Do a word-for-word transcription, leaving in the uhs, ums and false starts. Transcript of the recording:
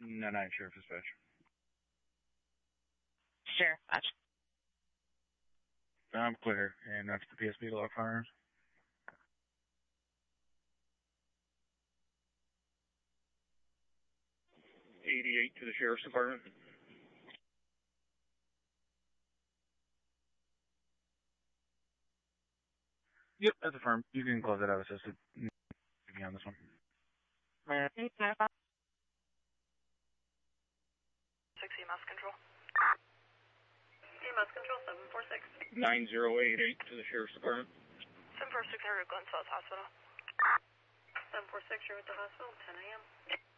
No, nine Sheriff Dispatch. Sheriff Dispatch. I'm clear, and that's the P S B to lock firearms. eighty-eight to the Sheriff's Department. Yep, that's affirmed. You can close that out assisted. Give me on this one. six E M S control. E M S control, seven four six. nine zero eight eight to the Sheriff's Department. seven four six, Glen South Hospital. seven four six, you're at the hospital, ten A M